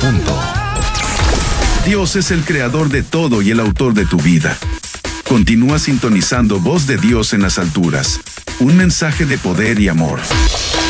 punto. Dios es el creador de todo y el autor de tu vida. Continúa sintonizando Voz de Dios en las alturas. Un mensaje de poder y amor.